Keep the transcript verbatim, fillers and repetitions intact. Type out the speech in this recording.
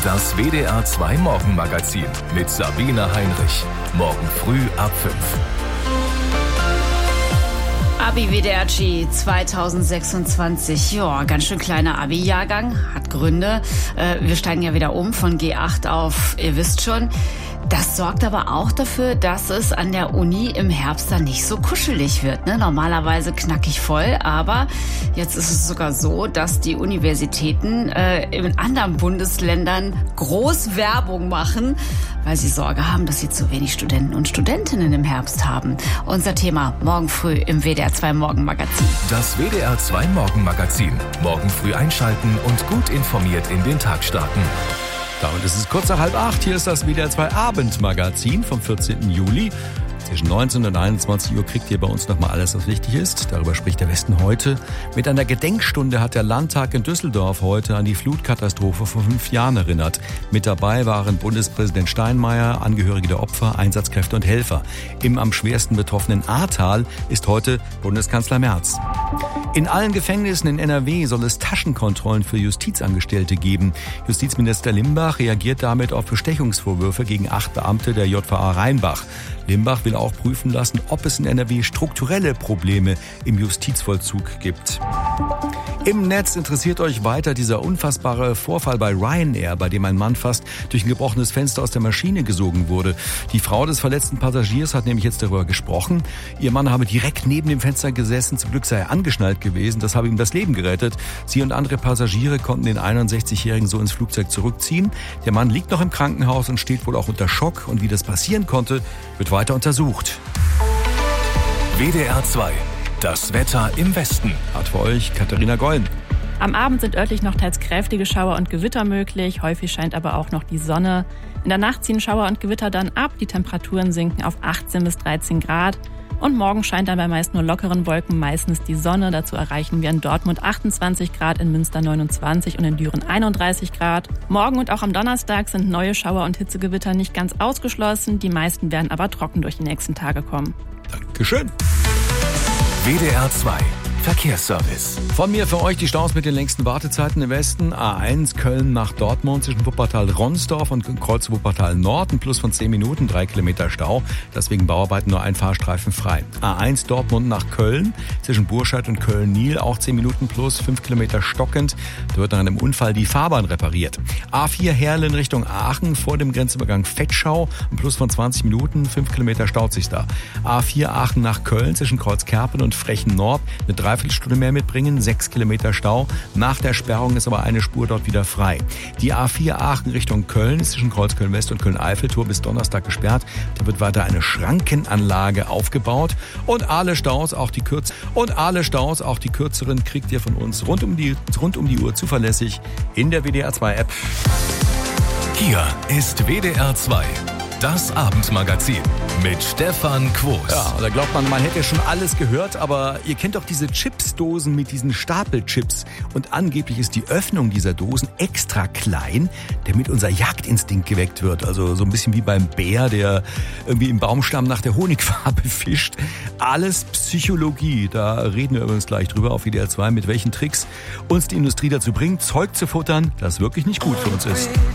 Das W D R zwei Morgenmagazin mit Sabine Heinrich. Morgen früh ab fünf. Abi-W D R G zweitausendsechsundzwanzig. Ja, ganz schön kleiner Abi-Jahrgang. Hat Gründe. Äh, wir steigen ja wieder um von G acht auf, ihr wisst schon. Das sorgt aber auch dafür, dass es an der Uni im Herbst dann nicht so kuschelig wird. Ne? Normalerweise knackig voll, aber jetzt ist es sogar so, dass die Universitäten äh, in anderen Bundesländern groß Werbung machen, weil sie Sorge haben, dass sie zu wenig Studenten und Studentinnen im Herbst haben. Unser Thema morgen früh im W D R zwei Morgenmagazin. Das W D R zwei Morgenmagazin. Morgen früh einschalten und gut informiert in den Tag starten. Da und es ist kurz nach halb acht. Hier ist das W D R zwei Abendmagazin vom vierzehnten Juli. Zwischen neunzehn und einundzwanzig Uhr kriegt ihr bei uns nochmal alles, was wichtig ist. Darüber spricht der Westen heute. Mit einer Gedenkstunde hat der Landtag in Düsseldorf heute an die Flutkatastrophe vor fünf Jahren erinnert. Mit dabei waren Bundespräsident Steinmeier, Angehörige der Opfer, Einsatzkräfte und Helfer. Im am schwersten betroffenen Ahrtal ist heute Bundeskanzler Merz. In allen Gefängnissen in N R W soll es Taschenkontrollen für Justizangestellte geben. Justizminister Limbach reagiert damit auf Bestechungsvorwürfe gegen acht Beamte der J V A Rheinbach. Limbach will auch prüfen lassen, ob es in N R W strukturelle Probleme im Justizvollzug gibt. Im Netz interessiert euch weiter dieser unfassbare Vorfall bei Ryanair, bei dem ein Mann fast durch ein gebrochenes Fenster aus der Maschine gesogen wurde. Die Frau des verletzten Passagiers hat nämlich jetzt darüber gesprochen. Ihr Mann habe direkt neben dem Fenster gesessen, zum Glück sei er angeschnallt gewesen, das habe ihm das Leben gerettet. Sie und andere Passagiere konnten den einundsechzigjährigen so ins Flugzeug zurückziehen. Der Mann liegt noch im Krankenhaus und steht wohl auch unter Schock. Und wie das passieren konnte, wird weiter untersucht. W D R zwei. Das Wetter im Westen. Hat für euch Katharina Gollen. Am Abend sind örtlich noch teils kräftige Schauer und Gewitter möglich. Häufig scheint aber auch noch die Sonne. In der Nacht ziehen Schauer und Gewitter dann ab. Die Temperaturen sinken auf achtzehn bis dreizehn Grad. Und morgen scheint dann bei meist nur lockeren Wolken meistens die Sonne. Dazu erreichen wir in Dortmund achtundzwanzig Grad, in Münster neunundzwanzig und in Düren einunddreißig Grad. Morgen und auch am Donnerstag sind neue Schauer und Hitzegewitter nicht ganz ausgeschlossen. Die meisten werden aber trocken durch die nächsten Tage kommen. Dankeschön. W D R zwei Verkehrsservice. Von mir für euch die Staus mit den längsten Wartezeiten im Westen. A eins Köln nach Dortmund zwischen Wuppertal-Ronsdorf und Kreuz Wuppertal Nord. Ein Plus von zehn Minuten, drei Kilometer Stau. Deswegen Bauarbeiten nur ein Fahrstreifen frei. A eins Dortmund nach Köln zwischen Burscheid und Köln-Niel. Auch zehn Minuten plus, fünf Kilometer stockend. Da wird nach einem Unfall die Fahrbahn repariert. A vier Herlen Richtung Aachen vor dem Grenzübergang Vetschau. Ein Plus von zwanzig Minuten, fünf Kilometer staut sich da. A vier Aachen nach Köln zwischen Kreuzkerpen und Frechen Nord. Eine Dreiviertelstunde mehr mitbringen, sechs Kilometer Stau. Nach der Sperrung ist aber eine Spur dort wieder frei. Die A vier Aachen Richtung Köln ist zwischen Kreuzköln West und Köln-Eiffeltor bis Donnerstag gesperrt. Da wird weiter eine Schrankenanlage aufgebaut. Und alle Staus, auch die kürz und alle Staus, auch die kürzeren, kriegt ihr von uns rund um die, rund um die Uhr zuverlässig in der W D R zwei App. Hier ist W D R zwei. Das Abendmagazin mit Stefan Quos. Ja, da glaubt man, man hätte schon alles gehört, aber ihr kennt doch diese Chipsdosen mit diesen Stapelchips. Und angeblich ist die Öffnung dieser Dosen extra klein, damit unser Jagdinstinkt geweckt wird. Also so ein bisschen wie beim Bär, der irgendwie im Baumstamm nach der Honigfarbe fischt. Alles Psychologie. Da reden wir übrigens gleich drüber auf W D R zwei, mit welchen Tricks uns die Industrie dazu bringt, Zeug zu futtern, das wirklich nicht gut für uns ist.